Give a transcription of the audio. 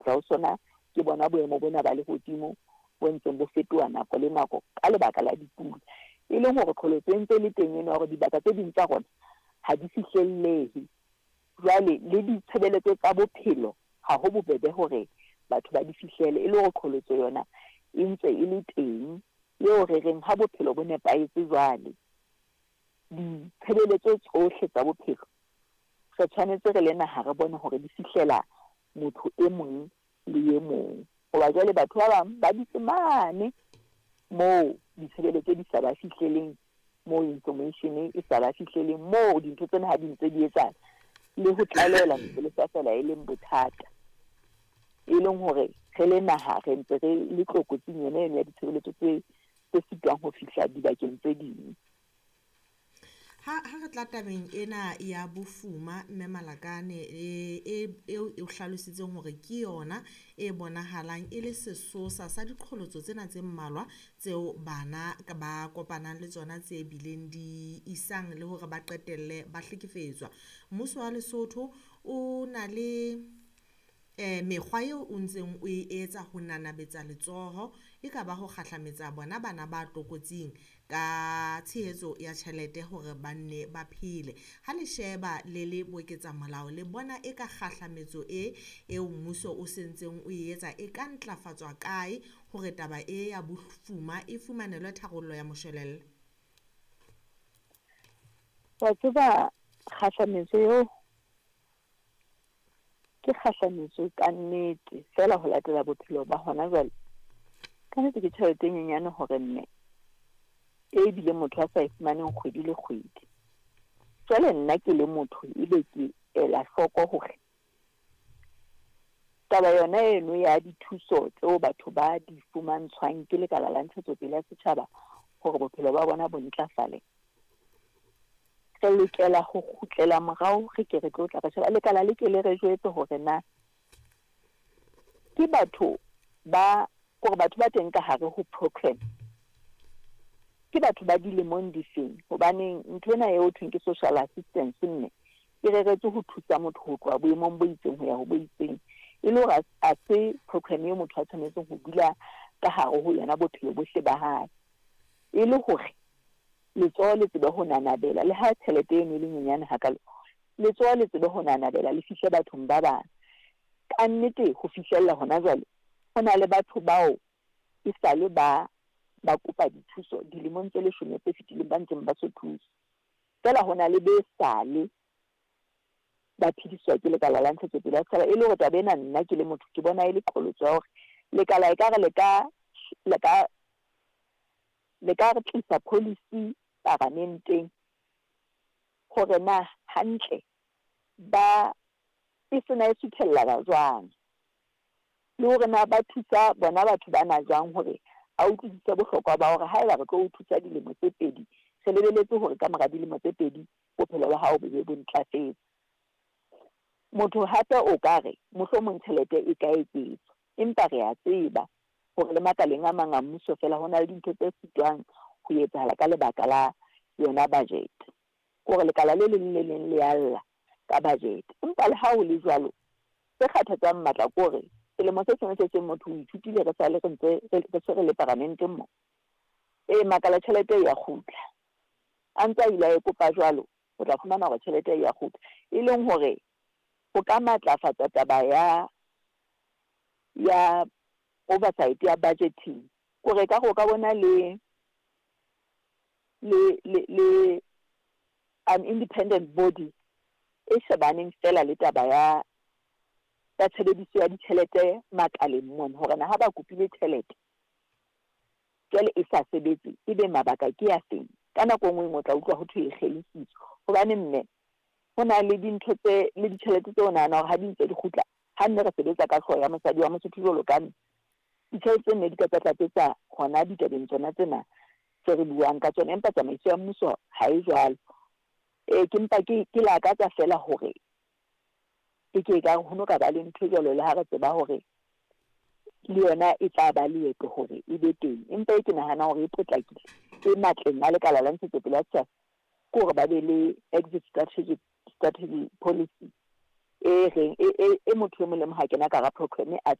tla ho sona ke bona boemo bona ba lehodimo bo ntseng bo fetoha nako le nako ka lebaka la dipula, e leng hore qholotso e ntse le teng ena hore dibaka tse ding tsa rona ha di fihlellehe. Jwale le ditshebeletso tsa bophelo ha ho bobebe hore batho ba di fihlele, e le hore qholotso yona e ntse e le teng, eo re reng ha bophelo bo nepahetse jwale ditshebeletso tsohle tsa bophelo re tshwanetse re le naha re bone hore di fihlela motho e mong le e mong. Hoba jwale batho ba bang ba di fumane moo ditshebeletso di sa ba fihleleng, moo information e sa ba fihleleng, moo dintho tsena ha di ntse di etsahala le ho tlalela ntse le sa fela e leng bothata, e leng hore re le naha re ntse re le tlokotsing yona eno ya ditshebeletso tse sitwang ho fihla dibakeng tse ding. Ha re tla tabeng ena ya bofuma, mme Malakane, e o hlalositseng hore ke yona e bonahalang e le sesosa sa diqholotso tsena tse mmalwa tseo bana ba kopanang le tsona tse bileng di isang le hore ba qetelle ba hlekefetswa. Mmuso wa Lesotho o na le mekgwa eo o ntseng o e etsa ho nanabetsa letsoho e ka ba ho kgahlametsa bona bana ba tlokotsing ka tshehetso ya tjhelete hore ba nne ba phele. Ha le sheba le boeketsa molao le bona e ka kgahlametso eo mmuso o sentseng o e etsa e ka ntlafatswa kae hore taba e ya bofuma e fumanelwe tharollo ya moshwelella? Wa tseba kgahlametso eo ke kgahlametso ka nnete fela ho latela bophelo ba hona jwale. Ka nnete ke tjhelete e nyenyane hore mme e bile motho a sa e fumaneng kgwedi le kgwedi. Jwale nna ke le motho ebe ke ela hloko hore taba yona eno ya dithuso tseo batho ba di fumantshwang ke lekala la ntshetsopele ya setjhaba hore bophelo ba bona bo ntlafale, re lokela ho kgutlela morao re ke re tlo tla re sheba lekala le ke le re jwetse hore na ke batho ba teng ka hare ho program ke batho ba dilemong di feng, hobaneng ntho ena eo thweng ke social assistance mme e reretswe ho thusa motho ho tloha boemong bo itseng ho ya ho bo itseng, e le hore a se program eo motho a tshwanetseng ho dula ka hare ho yona bophelo bohle ba hae, e le hore letsoho le tsebe ho nanabela le ha tjhelete eno le nyenyane hakalo, letsoho le tsebe ho nanabela le fihle bathong ba bang. Ka nnete ho fihlella hona jwale ho na le batho bao e sale ba kopa dithuso dilemong tse 10 tse fetileng ba ntseng ba so thusa, fela ho na le be sale ba phediswa ke lekala la ntshetsopele ya setjhaba, e le hore taba ena nna ke le motho ke bona e le qholotso ya hore lekala e ka re le ka re tlisa policy parlamenteng hore na hantle ba e sena e suthella ba jwang, le hore na ba thusa bona batho ba na jwang hore a utlwisise bohlokwa ba hore haeba re tlo o thusa dilemo tse 2 re lebeletse hore ka mora dilemo tse 2 bophelo ba hao bo ntlafetse. Motho hape o ka re mohlomong tjhelete e ka eketswa, empa re a tseba hore le makaleng a mang a mmuso fela ho na le dintho tse sitwang ho etsahala ka lebaka la yona budget, hore lekala le leng le leng le alla ka budget. Empa le ha o le jwalo se kgathatsang matla ke hore selemo se sengwe se seng motho o ithutile re sale re le parlamenteng mo makala tjhelete ya kgutla a ntse a ile a kopa jwalo o tla fumana hore tjhelete ya kgutla, e leng hore ho ka matlafatsa taba ya oversight ya budgeting, hore ka go ka bona le an independent body e shebaneng fela le taba ya tshebediso ya ditjhelete makaleng mona, hore na ha ba kopile tjhelete jwale e sa sebetse ebe mabaka ke a feng. Ka nako nngwe o tla utlwa ho thwe e kgelisitswe, hobane mme ho na le dintho tse le ditjhelete tse o nahana hore ha di ntse di kgutla ha nne re sebetsa ka hlooho ya mosadi wa Mosotho jwalo ka nne, ditjhelete ne di ka tlatsetsa hona ditabeng tsona tsena tse re buang ka tsona, empa tsamaiso ya mmuso ha e jwalo. Ke lakatsa fela hore ke ka ho no ka ba le ntho jwalo le ha re tseba hore le yona e tla ba leeto hore e be teng, empa ke nahana hore e potlakile e matleng a lekala la ntshetsopele ya setjhaba ke hore ba be le exit strategy policy e motho e mong le mong ha kena ka ga program a